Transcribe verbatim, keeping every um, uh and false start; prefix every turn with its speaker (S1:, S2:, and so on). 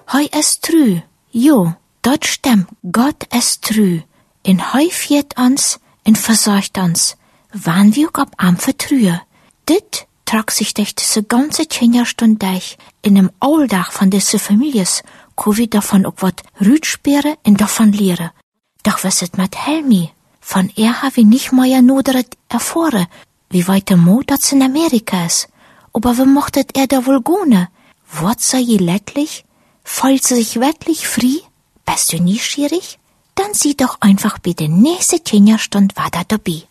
S1: Hei ist trü, jo, dat stimmt, Gott ist trü. En hei fiert ans en versorgt ans, wann wir auch ab am vertrühe. Dit trag sich durch diese ganze Tjenjahrstund durch. In dem Alltag von diese Families, ko wir davon auch wat rütspere en davon lehre. Doch was it mit Helmi? Von er ha wir nicht mehr noderet erfahren, wie weit der Mo dat in Amerika ist. Aber wie mochtet er da wohl gone? Wort sei je lettlich? Fühlt sie sich wirklich frei? Bist du neugierig? Dann sieh doch einfach bei der nächsten Tjenjahrstund weiter dabei.